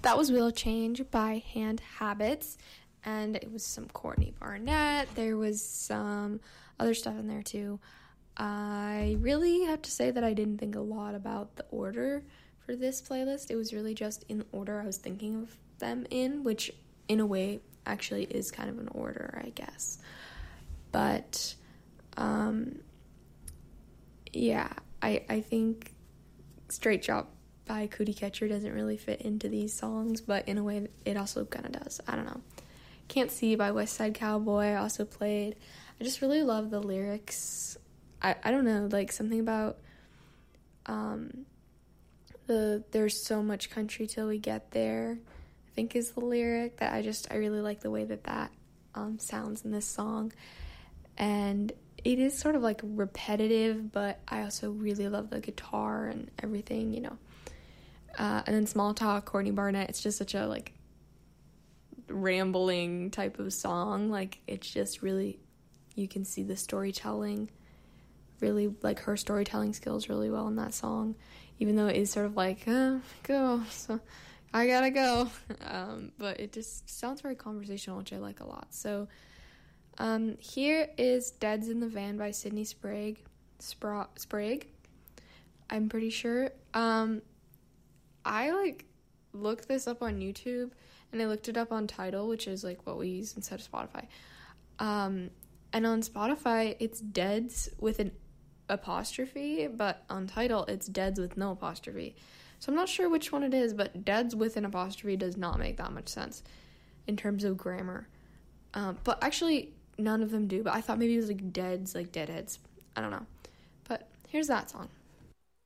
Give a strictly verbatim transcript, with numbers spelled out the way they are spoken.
That was Wheel Change by Hand Habits, and it was some Courtney Barnett. There was some other stuff in there too. I really have to say that I didn't think a lot about the order for this playlist. It was really just in the order I was thinking of them in, which in a way actually is kind of an order, I guess. But um, yeah, I I think Straight Drop by Cootie Catcher doesn't really fit into these songs, but in a way it also kind of does. I don't know. Can't See by West Side Cowboy I also played. I just really love the lyrics. I, I don't know, like something about um, the there's so much country till we get there, I think is the lyric that I just, I really like the way that that um, sounds in this song. And it is sort of like repetitive, but I also really love the guitar and everything, you know. Uh, and then Small Talk, Courtney Barnett, it's just such a, like, rambling type of song. Like, it's just really, you can see the storytelling, really, like, her storytelling skills really well in that song, even though it is sort of like, uh, go, so I gotta go. Um, but it just sounds very conversational, which I like a lot. So, um, here is Dead's in the Van by Sydney Sprague. Spra- Sprague, I'm pretty sure. Um... I, like, looked this up on YouTube, and I looked it up on Tidal, which is, like, what we use instead of Spotify. Um, and on Spotify, it's Deads with an apostrophe, but on Tidal, it's Deads with no apostrophe. So I'm not sure which one it is, but Deads with an apostrophe does not make that much sense in terms of grammar. Um, but actually, none of them do, but I thought maybe it was, like, Deads, like Deadheads. I don't know. But here's that song.